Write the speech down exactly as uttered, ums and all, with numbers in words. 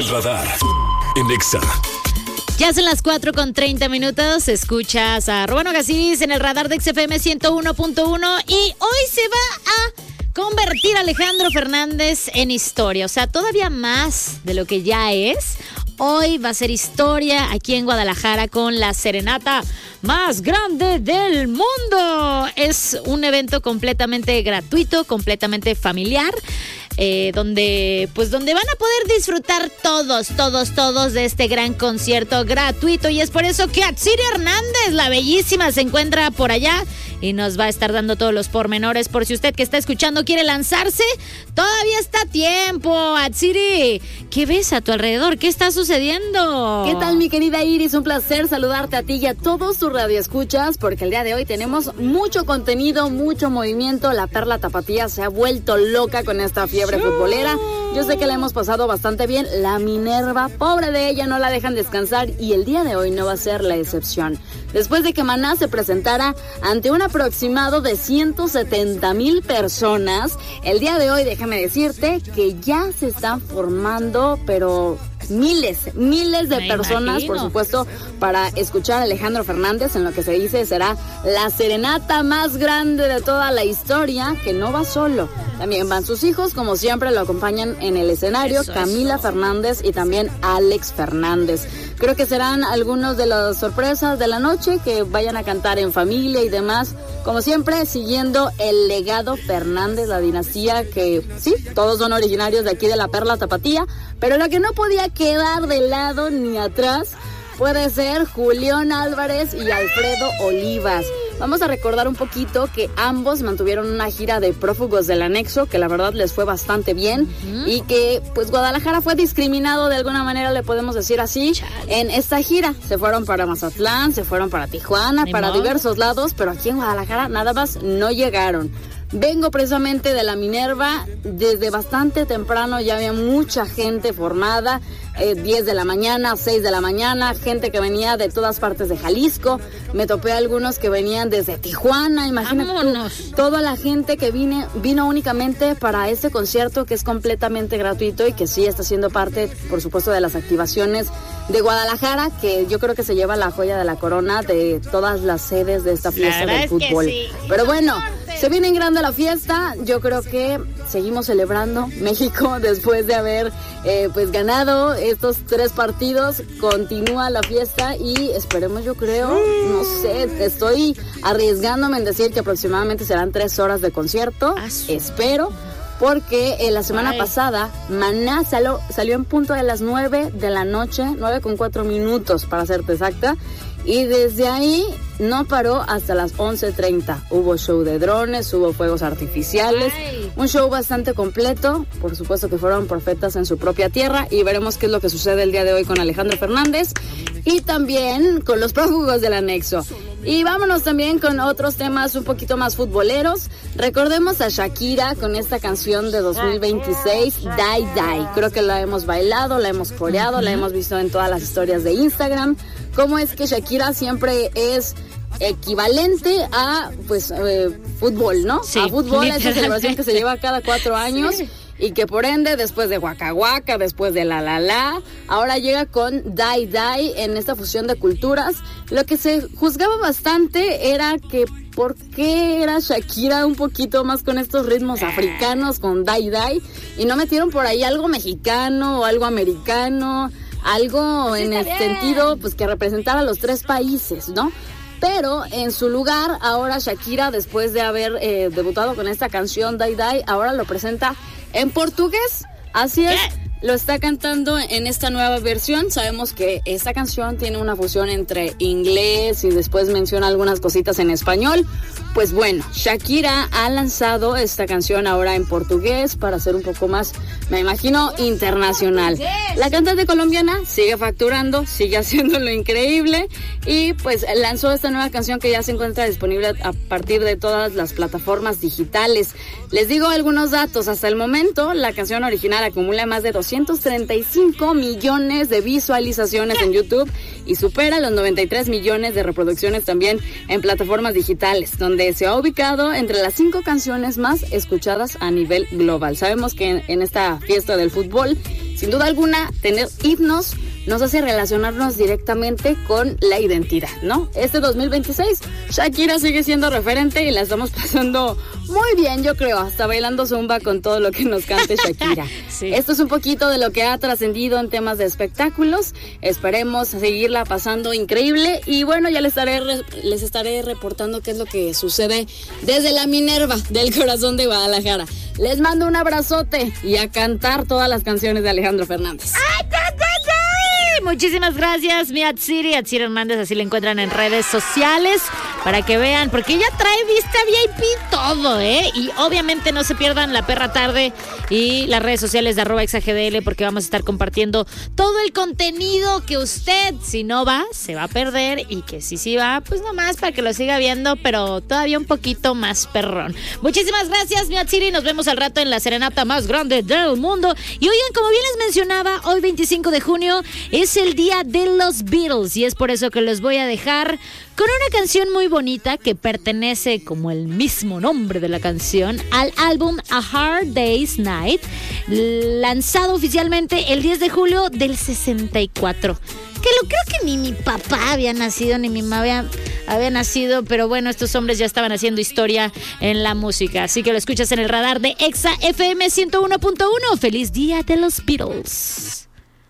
El Radar en Exa. Ya son las cuatro con treinta minutos. Escuchas a Ruano Gasiris en el Radar de X F M ciento uno punto uno. Y hoy se va a convertir Alejandro Fernández en historia. O sea, todavía más de lo que ya es. Hoy va a ser historia aquí en Guadalajara con la serenata más grande del mundo. Es un evento completamente gratuito, completamente familiar. Eh, donde pues donde van a poder disfrutar todos, todos, todos de este gran concierto gratuito, y es por eso que Atsiri Hernández, la bellísima, se encuentra por allá y nos va a estar dando todos los pormenores. Por si usted que está escuchando quiere lanzarse, todavía está a tiempo. Atsiri, ¿qué ves a tu alrededor? ¿Qué está sucediendo? ¿Qué tal, mi querida Iris? Un placer saludarte a ti y a todos tus radioescuchas, porque el día de hoy tenemos mucho contenido, mucho movimiento. La Perla Tapatía se ha vuelto loca con esta fiebre futbolera. Yo sé que la hemos pasado bastante bien. La Minerva, pobre de ella, no la dejan descansar, y el día de hoy no va a ser la excepción. Después de que Maná se presentara ante un aproximado de ciento setenta mil personas, el día de hoy déjame decirte que ya se están formando, pero miles, miles de Me personas, imagino. por supuesto, para escuchar a Alejandro Fernández en lo que se dice será la serenata más grande de toda la historia, que no va solo. También van sus hijos, como siempre lo acompañan en el escenario, Eso, Camila eso. Fernández y también Alex Fernández. Creo que serán algunos de las sorpresas de la noche, que vayan a cantar en familia y demás. Como siempre, siguiendo el legado Fernández, la dinastía que, sí, todos son originarios de aquí de la Perla Tapatía, pero lo que no podía quedar de lado ni atrás puede ser Julián Álvarez y Alfredo Olivas. Vamos a recordar un poquito que ambos mantuvieron una gira de prófugos del anexo, que la verdad les fue bastante bien, uh-huh. y que pues Guadalajara fue discriminado de alguna manera, le podemos decir así, Chale. en esta gira. Se fueron para Mazatlán, se fueron para Tijuana, Ni para modo. diversos lados, pero aquí en Guadalajara nada más no llegaron. Vengo precisamente de la Minerva, desde bastante temprano ya había mucha gente formada, eh, diez de la mañana, seis de la mañana, gente que venía de todas partes de Jalisco, me topé a algunos que venían desde Tijuana, imagínate tú, toda la gente que vine, vino únicamente para este concierto, que es completamente gratuito y que sí está siendo parte, por supuesto, de las activaciones de Guadalajara, que yo creo que se lleva la joya de la corona de todas las sedes de esta fiesta del fútbol. Sí. Pero bueno, se viene en grande la fiesta. Yo creo que seguimos celebrando México después de haber eh, pues ganado estos tres partidos. Continúa la fiesta y esperemos, yo creo, no sé, estoy arriesgándome en decir que aproximadamente serán tres horas de concierto. Espero. Porque eh, la semana Ay. pasada Maná salió, salió en punto de las nueve de la noche, nueve con cuatro minutos para serte exacta, y desde ahí no paró hasta las once treinta. Hubo show de drones, hubo fuegos artificiales, Ay. un show bastante completo. Por supuesto que fueron profetas en su propia tierra, y veremos qué es lo que sucede el día de hoy con Alejandro Fernández y también con los prófugos del anexo. Y vámonos también con otros temas un poquito más futboleros. Recordemos a Shakira con esta canción de dos mil veintiséis, Die Die. Creo que la hemos bailado, la hemos coreado, uh-huh. la hemos visto en todas las historias de Instagram. Cómo es que Shakira siempre es equivalente a pues eh, fútbol, ¿no? Sí, a fútbol, esa celebración que se lleva cada cuatro años. Sí. Y que por ende, después de Waka Waka, después de La La La, ahora llega con Die Die en esta fusión de culturas. Lo que se juzgaba bastante era que por qué era Shakira un poquito más con estos ritmos africanos, con Die Die, y no metieron por ahí algo mexicano o algo americano, algo en el sentido pues que representara a los tres países, ¿no? Pero en su lugar, ahora Shakira, después de haber eh, debutado con esta canción Die Die, ahora lo presenta en portugués. Así es, lo está cantando en esta nueva versión. Sabemos que esta canción tiene una fusión entre inglés y después menciona algunas cositas en español. Pues bueno, Shakira ha lanzado esta canción ahora en portugués para ser un poco más, me imagino, internacional. La cantante colombiana sigue facturando, sigue haciéndolo increíble, y pues lanzó esta nueva canción que ya se encuentra disponible a partir de todas las plataformas digitales. Les digo algunos datos. Hasta el momento, la canción original acumula más de doscientos treinta y cinco millones de visualizaciones en YouTube y supera los noventa y tres millones de reproducciones también en plataformas digitales, donde se ha ubicado entre las cinco canciones más escuchadas a nivel global. Sabemos que en, en esta fiesta del fútbol sin duda alguna, tener himnos nos hace relacionarnos directamente con la identidad, ¿no? Este dos mil veintiséis, Shakira sigue siendo referente y la estamos pasando muy bien, yo creo, hasta bailando zumba con todo lo que nos cante Shakira. Sí. Esto es un poquito de lo que ha trascendido en temas de espectáculos. Esperemos seguirla pasando increíble y bueno, ya les estaré, les estaré reportando qué es lo que sucede desde la Minerva del corazón de Guadalajara. Les mando un abrazote y a cantar todas las canciones de Alejandro Fernández. ¡Ay, ay, ay, ay! Muchísimas gracias, mi Atsiri, Atsiri Hernández, así la encuentran en redes sociales para que vean, porque ella trae vista V I P todo, ¿eh? Y obviamente no se pierdan la perra tarde y las redes sociales de arroba exagdl, porque vamos a estar compartiendo todo el contenido que usted, si no va, se va a perder, y que si sí va, pues nomás para que lo siga viendo, pero todavía un poquito más perrón. Muchísimas gracias, mi Atsiri, nos vemos al rato en la serenata más grande del mundo. Y oigan, como bien les mencionaba, hoy veinticinco de junio es el día de los Beatles, y es por eso que los voy a dejar con una canción muy bonita que pertenece, como el mismo nombre de la canción, al álbum A Hard Day's Night, lanzado oficialmente el diez de julio del sesenta y cuatro. Que lo creo que ni mi papá había nacido, ni mi mamá había, había nacido, pero bueno, estos hombres ya estaban haciendo historia en la música. Así que lo escuchas en el radar de Exa F M ciento uno punto uno. ¡Feliz día de los Beatles!